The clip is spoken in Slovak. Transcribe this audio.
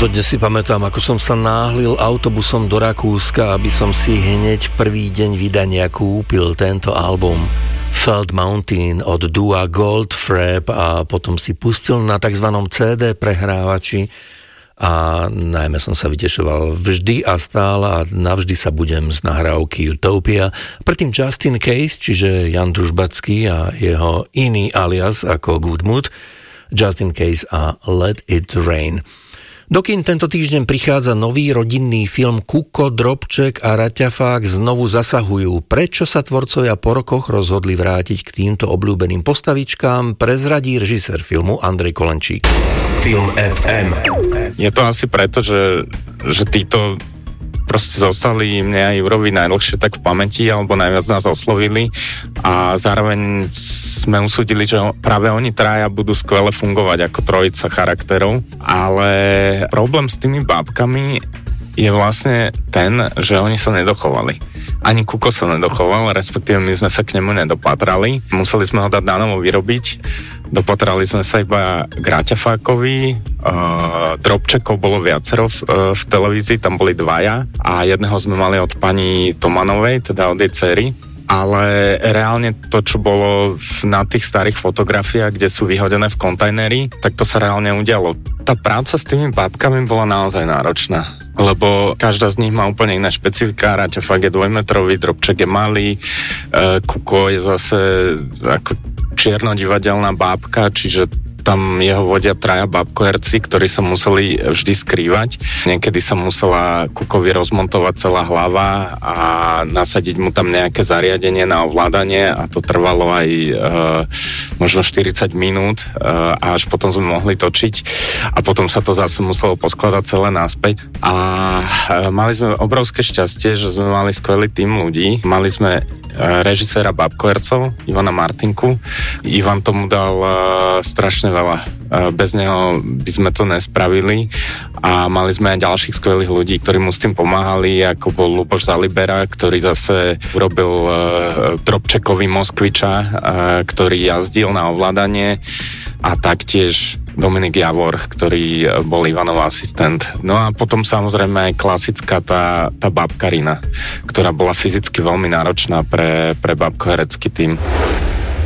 Dodnes si pamätám, ako som sa náhlil autobusom do Rakúska, aby som si hneď prvý deň vydania kúpil tento album Felt Mountain od Dua Goldfrapp a potom si pustil na tzv. CD prehrávači a najmä som sa vytešoval vždy a stále a navždy sa budem z nahrávky Utopia. Predtým Just in Case, čiže Jan Družbacký a jeho iný alias ako Good Mood, Just in Case a Let It Rain. Do kín tento týždeň prichádza nový rodinný film Kuko, Drobček a Raťafák znovu zasahujú. Prečo sa tvorcovia po rokoch rozhodli vrátiť k týmto obľúbeným postavičkám, prezradí režisér filmu Andrej Kolenčík. Film FM. Je to asi preto, že títo proste zostali mne aj Jurovi najdlhšie tak v pamäti, alebo najviac nás oslovili a zároveň sme usúdili, že práve oni traja budú skvele fungovať ako trojica charakterov, ale problém s tými bábkami je vlastne ten, že oni sa nedochovali. Ani Kuko sa nedochoval, respektíve my sme sa k nemu nedopatrali. Museli sme ho dať na novo vyrobiť. Dopatrali sme sa iba k Raťafákovi, Drobčekov bolo viacero v televízii, tam boli dvaja a jedného sme mali od pani Tomanovej, teda od jej dcery. Ale reálne to, čo bolo na tých starých fotografiách, kde sú vyhodené v kontajneri, tak to sa reálne udialo. Tá práca s tými bábkami bola naozaj náročná, lebo každá z nich má úplne iné špecifika. Raťafák je 2-metrový, Drobček je malý, Kuko je zase ako čiernodivadelná bábka, čiže tam jeho vodia traja bábkoherci, ktorí sa museli vždy skrývať. Niekedy sa musela Kukovi rozmontovať celá hlava a nasadiť mu tam nejaké zariadenie na ovládanie a to trvalo aj možno 40 minút a až potom sme mohli točiť a potom sa to zase muselo poskladať celé naspäť a mali sme obrovské šťastie, že sme mali skvelý tím ľudí. Mali sme režiséra bábkohercov Ivana Martinku. Ivan tomu dal strašne veľa. Bez neho by sme to nespravili a mali sme aj ďalších skvelých ľudí, ktorí mu s tým pomáhali, ako bol Luboš Zalibera, ktorý zase urobil Drobčekovi Moskviča, ktorý jazdil na ovládanie a taktiež Dominik Javor, ktorý bol Ivanov asistent. No a potom samozrejme aj klasická tá bábkarina, ktorá bola fyzicky veľmi náročná pre bábkoherecký tím.